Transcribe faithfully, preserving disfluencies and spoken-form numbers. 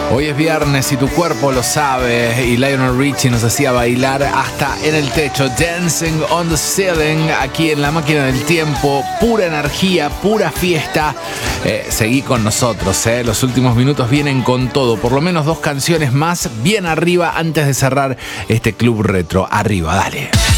Hoy es viernes y tu cuerpo lo sabe, y Lionel Richie nos hacía bailar hasta en el techo. Dancing on the Ceiling, aquí en La Máquina del Tiempo. Pura energía, pura fiesta. Eh, seguí con nosotros, eh. Los últimos minutos vienen con todo. Por lo menos dos canciones más bien arriba antes de cerrar este club retro. Arriba, dale.